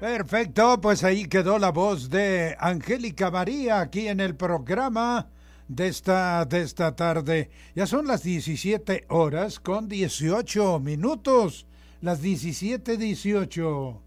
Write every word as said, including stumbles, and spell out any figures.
Perfecto, pues ahí quedó la voz de Angélica María aquí en el programa de esta, de esta tarde. Ya son las diecisiete horas con dieciocho minutos, las diecisiete dieciocho.